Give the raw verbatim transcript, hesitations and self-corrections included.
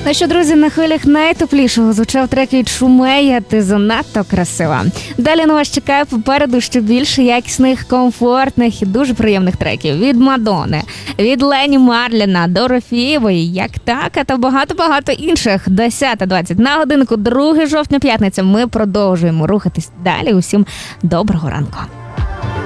Ну що, друзі, на хвилях найтеплішого звучав трек від Шумея «Ти занадто красива». Далі на вас чекає попереду ще більше якісних, комфортних і дуже приємних треків від Мадони, від Лені Марліна, Дорофєєвої, Як така та багато-багато інших. десята двадцять на годинку, друге жовтня, п'ятниця. Ми продовжуємо рухатись далі. Усім доброго ранку.